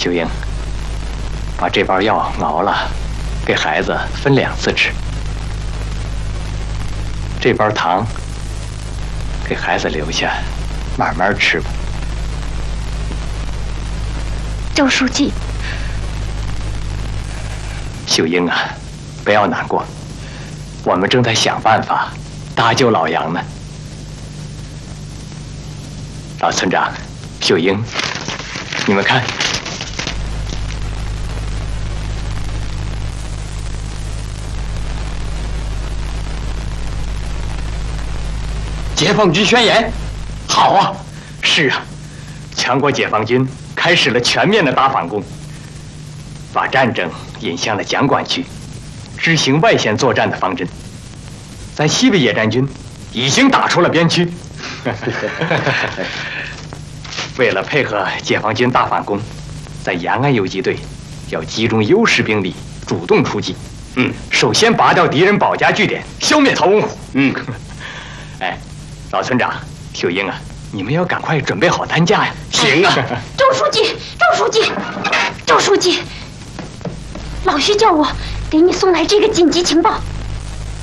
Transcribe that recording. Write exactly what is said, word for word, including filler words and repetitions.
秀英，把这包药熬了，给孩子分两次吃。这包糖给孩子留下，慢慢吃吧。 周书记， 秀英啊，不要难过，我们正在想办法搭救老杨呢。老村长，秀英，你们看。解放军宣言，好啊！是啊，全国解放军开始了全面的大反攻，把战争引向了蒋管区，执行外线作战的方针。在西北野战军已经打出了边区。为了配合解放军大反攻，在延安游击队要集中优势兵力，主动出击。嗯，首先拔掉敌人保家据点，消灭曹文虎。嗯，哎。老村长，秀英啊，你们要赶快准备好担架呀！行啊， 周书记，周书记，周书记，老徐叫我给你送来这个紧急情报。